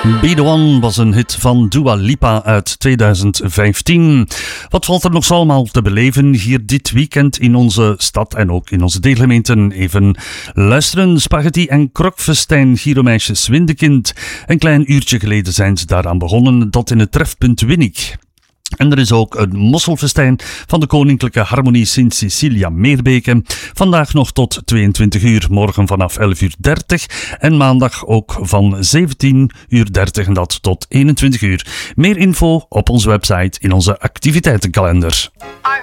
Be The One was een hit van Dua Lipa uit 2015. Wat valt er nog allemaal te beleven hier dit weekend in onze stad en ook in onze deelgemeenten? Even luisteren. Spaghetti en krokfestijn Gieromeisjes Windekind. Een klein uurtje geleden zijn ze daaraan begonnen, dat in het trefpunt Winnik. En er is ook een mosselfestijn van de Koninklijke Harmonie Sint-Cecilia Meerbeke. Vandaag nog tot 22 uur, morgen vanaf 11:30 en maandag ook van 17:30 en dat tot 21 uur. Meer info op onze website in onze activiteitenkalender.